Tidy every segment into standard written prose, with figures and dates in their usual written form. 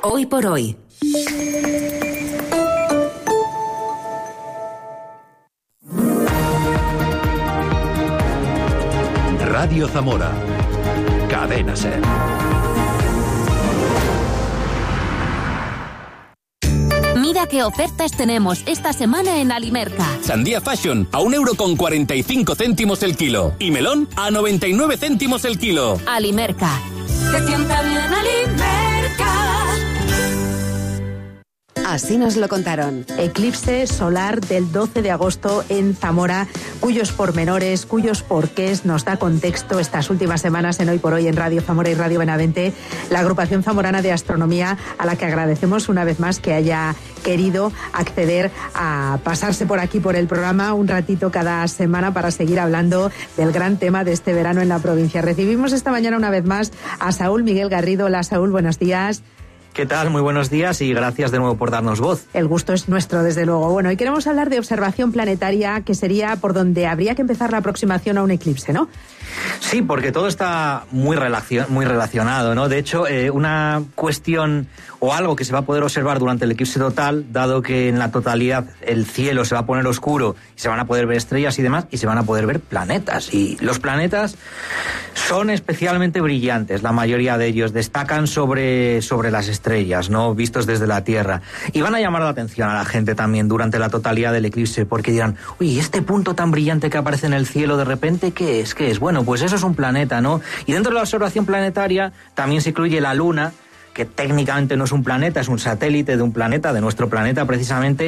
Hoy por hoy. Radio Zamora. Cadena SER. Mira qué ofertas tenemos esta semana en Alimerca. Sandía Fashion a 1,45 € el kilo. Y melón a 99 céntimos el kilo. Alimerca. Que sienta bien Alimerca. Así nos lo contaron. Eclipse solar del 12 de agosto en Zamora, cuyos pormenores, cuyos porqués nos da contexto estas últimas semanas en Hoy por Hoy en Radio Zamora y Radio Benavente, la agrupación zamorana de astronomía, a la que agradecemos una vez más que haya querido acceder a pasarse por aquí por el programa un ratito cada semana para seguir hablando del gran tema de este verano en la provincia. Recibimos esta mañana una vez más a Saúl Miguel Garrido. Hola Saúl, buenos días. ¿Qué tal? Muy buenos días y gracias de nuevo por darnos voz. El gusto es nuestro, desde luego. Bueno, y queremos hablar de observación planetaria, que sería por donde habría que empezar la aproximación a un eclipse, ¿no? Sí, porque todo está muy relacionado, ¿no? De hecho, una cuestión o algo que se va a poder observar durante el eclipse total, dado que en la totalidad el cielo se va a poner oscuro y se van a poder ver estrellas y demás, y se van a poder ver planetas. Y los planetas son especialmente brillantes, la mayoría de ellos destacan sobre las estrellas, ¿no? Vistos desde la Tierra. Y van a llamar la atención a la gente también durante la totalidad del eclipse, porque dirán, uy, este punto tan brillante que aparece en el cielo de repente, ¿qué es? ¿Qué es? Bueno, pues eso es un planeta, ¿no? Y dentro de la observación planetaria también se incluye la Luna, que técnicamente no es un planeta, es un satélite de un planeta, de nuestro planeta precisamente,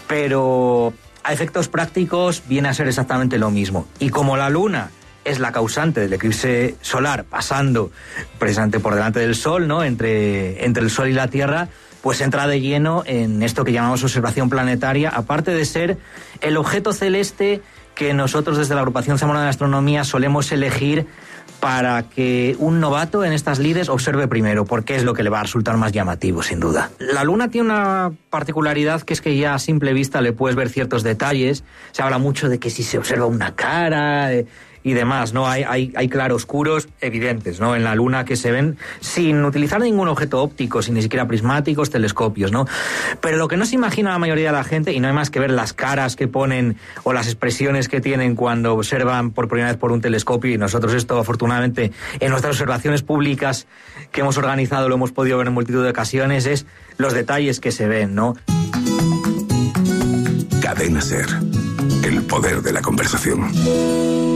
pero a efectos prácticos viene a ser exactamente lo mismo. Y como la Luna es la causante del eclipse solar, pasando precisamente por delante del Sol, ¿no? Entre el Sol y la Tierra, pues entra de lleno en esto que llamamos observación planetaria, aparte de ser el objeto celeste que nosotros desde la agrupación zamorana de astronomía solemos elegir para que un novato en estas lides observe primero, porque es lo que le va a resultar más llamativo, sin duda. La Luna tiene una particularidad que es que ya a simple vista le puedes ver ciertos detalles. Se habla mucho de que si se observa una cara y demás, ¿no? Hay claroscuros evidentes, ¿no? En la Luna que se ven sin utilizar ningún objeto óptico, sin ni siquiera prismáticos, telescopios, ¿no? Pero lo que no se imagina la mayoría de la gente, y no hay más que ver las caras que ponen o las expresiones que tienen cuando observan por primera vez por un telescopio, y nosotros esto afortunadamente en nuestras observaciones públicas que hemos organizado lo hemos podido ver en multitud de ocasiones, es los detalles que se ven, ¿no? Cadena SER. El poder de la conversación.